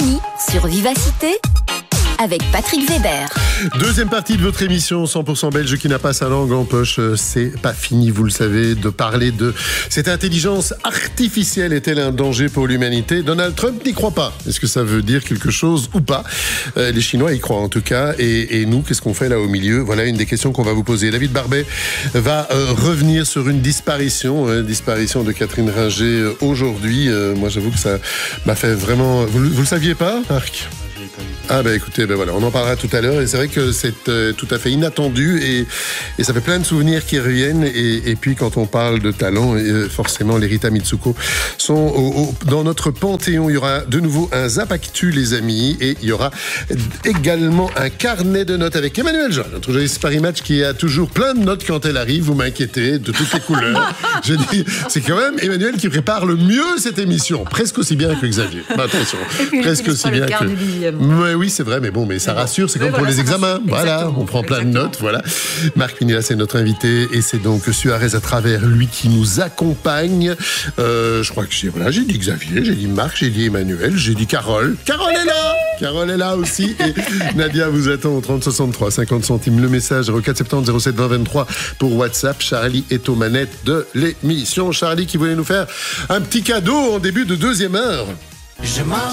fini sur Vivacité avec Patrick Weber. Deuxième partie de votre émission 100% belge qui n'a pas sa langue en poche. C'est pas fini, vous le savez, de parler de cette intelligence artificielle est-elle un danger pour l'humanité? Donald Trump n'y croit pas. Est-ce que ça veut dire quelque chose ou pas? Les Chinois y croient en tout cas. Et nous, qu'est-ce qu'on fait là au milieu? Voilà une des questions qu'on va vous poser. David Barbet va revenir sur une disparition de Catherine Ringer aujourd'hui. Moi, j'avoue que ça m'a fait vraiment... Vous le saviez pas, Marc? Ah écoutez, voilà, on en parlera tout à l'heure et c'est vrai que c'est tout à fait inattendu et ça fait plein de souvenirs qui reviennent et puis quand on parle de talent, forcément les Rita Mitsuko sont dans notre panthéon. Il y aura de nouveau un Zapactu les amis et il y aura également un carnet de notes avec Emmanuel Jean, notre journaliste Paris Match qui a toujours plein de notes quand elle arrive. Vous m'inquiétez de toutes les couleurs. Je dis, c'est quand même Emmanuel qui prépare le mieux cette émission, presque aussi bien que Xavier. Attention, presque aussi bien que... Oui, c'est vrai, mais ça rassure, c'est comme pour les examens. Voilà, exactement. On prend plein de notes, voilà. Marc Pinilla, c'est notre invité, et c'est donc Suarez à travers lui qui nous accompagne. Je crois que j'ai dit Xavier, j'ai dit Marc, j'ai dit Emmanuel, j'ai dit Carole. Carole est là! Carole est là aussi, et Nadia vous attend au 30 63, 50 centimes le message, 04 70 07 20 23 pour WhatsApp. Charlie est aux manettes de l'émission. Charlie qui voulait nous faire un petit cadeau en début de deuxième heure.